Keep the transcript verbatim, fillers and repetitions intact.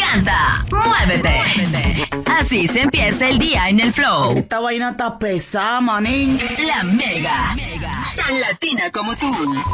canta, muévete. Así se empieza el día en el flow. Esta vaina está pesada, manín. La Mega, tan latina como tú.